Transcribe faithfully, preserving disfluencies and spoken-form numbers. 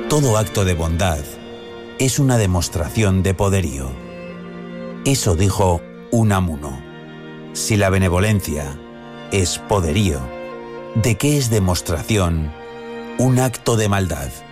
todo acto de bondad es una demostración de poderío. Eso dijo Unamuno. Si la benevolencia es poderío, ¿de qué es demostración un acto de maldad?